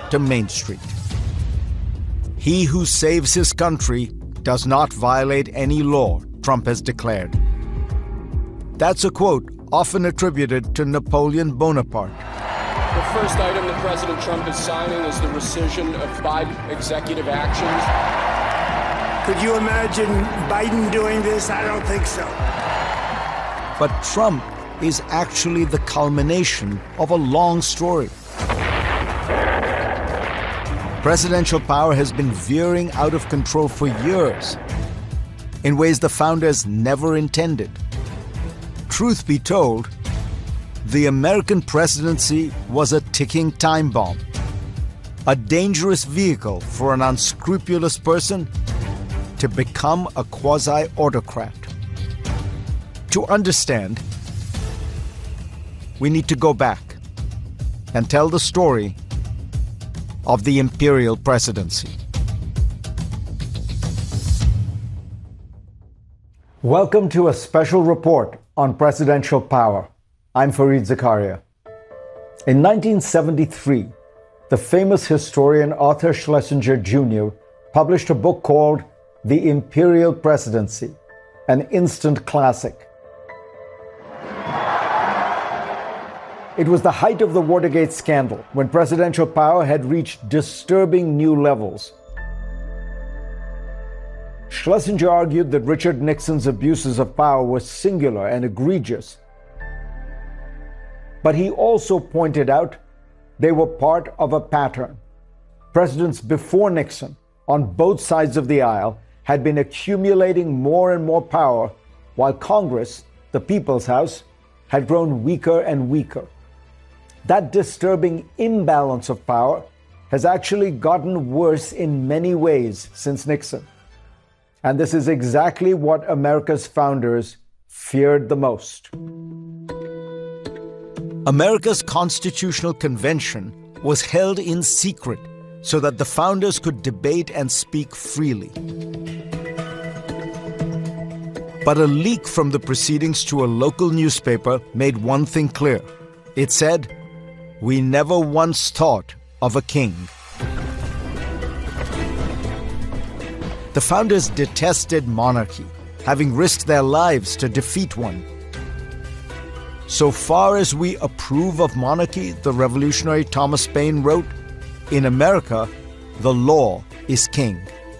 to Main Street. He who saves his country does not violate any law, Trump has declared. That's a quote often attributed to Napoleon Bonaparte. The first item that President Trump is signing is the rescission of Biden executive actions. Could you imagine Biden doing this? I don't think so. But Trump is actually the culmination of a long story. Presidential power has been veering out of control for years in ways the founders never intended. Truth be told, the American presidency was a ticking time bomb, a dangerous vehicle for an unscrupulous person to become a quasi-autocrat. To understand, we need to go back and tell the story of the imperial presidency. Welcome to a special report on presidential power. I'm Fareed Zakaria. In 1973, the famous historian Arthur Schlesinger Jr. published a book called The Imperial Presidency, an instant classic. It was the height of the Watergate scandal, when presidential power had reached disturbing new levels. Schlesinger argued that Richard Nixon's abuses of power were singular and egregious. But he also pointed out they were part of a pattern. Presidents before Nixon, on both sides of the aisle, had been accumulating more and more power, while Congress, the People's House, had grown weaker and weaker. That disturbing imbalance of power has actually gotten worse in many ways since Nixon. And this is exactly what America's founders feared the most. America's Constitutional Convention was held in secret so that the founders could debate and speak freely. But a leak from the proceedings to a local newspaper made one thing clear. It said, "We never once thought of a king." The founders detested monarchy, having risked their lives to defeat one. So far as we approve of monarchy, the revolutionary Thomas Paine wrote, in America, the law is king.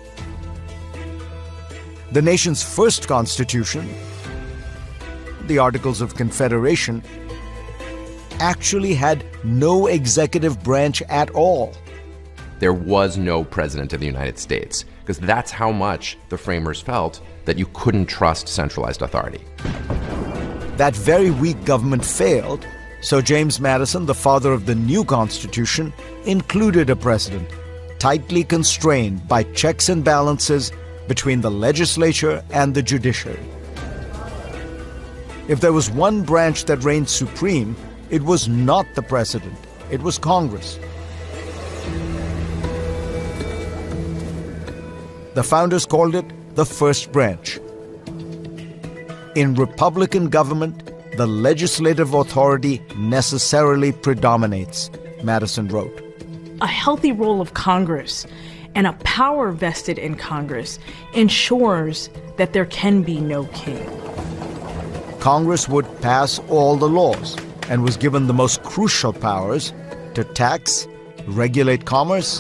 The nation's first constitution, the Articles of Confederation, actually had no executive branch at all. There was no president of the United States, because that's how much the framers felt that you couldn't trust centralized authority. That very weak government failed, so James Madison, the father of the new Constitution, included a president, tightly constrained by checks and balances between the legislature and the judiciary. If there was one branch that reigned supreme, it was not the president, it was Congress. The founders called it the first branch. In Republican government, the legislative authority necessarily predominates, Madison wrote. A healthy role of Congress and a power vested in Congress ensures that there can be no king. Congress would pass all the laws and was given the most crucial powers to tax, regulate commerce,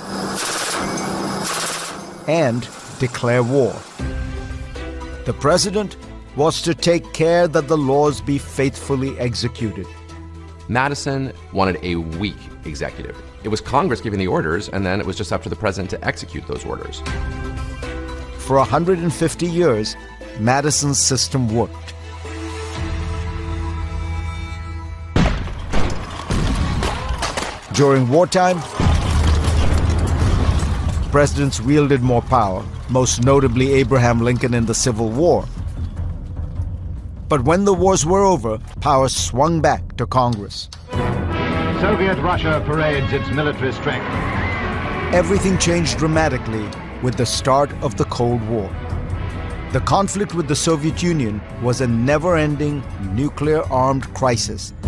and declare war. The president was to take care that the laws be faithfully executed. Madison wanted a weak executive. It was Congress giving the orders, and then it was just up to the president to execute those orders. For 150 years, Madison's system worked. During wartime, presidents wielded more power, most notably Abraham Lincoln in the Civil War. But when the wars were over, power swung back to Congress. Soviet Russia parades its military strength. Everything changed dramatically with the start of the Cold War. The conflict with the Soviet Union was a never-ending nuclear-armed crisis